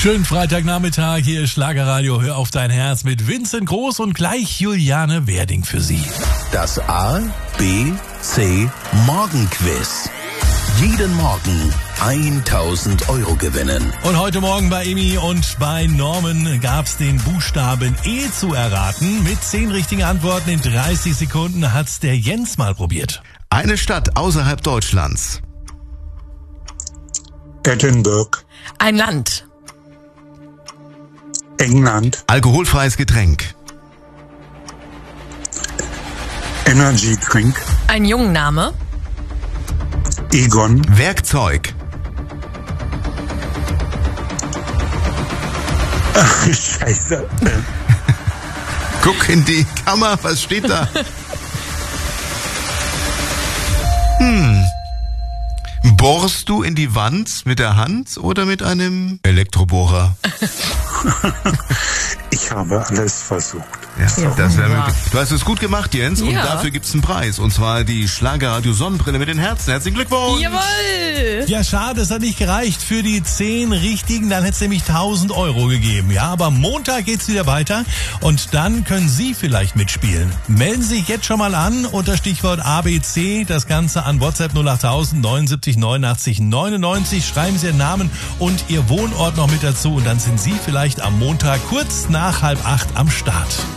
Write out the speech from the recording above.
Schönen Freitagnachmittag, hier ist Schlagerradio, hör auf dein Herz mit Vincent Groß und gleich Juliane Werding für Sie. Das A, B, C Morgenquiz. Jeden Morgen 1.000 € gewinnen. Und heute Morgen bei Emi und bei Norman gab's den Buchstaben E zu erraten. Mit 10 richtigen Antworten in 30 Sekunden hat's der Jens mal probiert. Eine Stadt außerhalb Deutschlands. Edinburgh. Ein Land. England. Alkoholfreies Getränk. Energy Drink. Ein Jungenname. Egon. Werkzeug. Ach, Scheiße. Guck in die Kamera, was steht da? Bohrst du in die Wand mit der Hand oder mit einem Elektrobohrer? Ich habe alles versucht. Ja, das wäre möglich. Du hast es gut gemacht, Jens, und Ja. dafür gibt's einen Preis. Und zwar die Schlagerradio Sonnenbrille mit den Herzen. Herzlichen Glückwunsch! Jawohl! Ja, schade, es hat nicht gereicht für die 10 richtigen, dann hätt's nämlich 1.000 € gegeben. Ja, aber Montag geht's wieder weiter und dann können Sie vielleicht mitspielen. Melden Sie sich jetzt schon mal an unter Stichwort ABC, das Ganze an WhatsApp 08000 79 89 99. Schreiben Sie Ihren Namen und Ihr Wohnort noch mit dazu und dann sind Sie vielleicht am Montag kurz nach 7:30 am Start.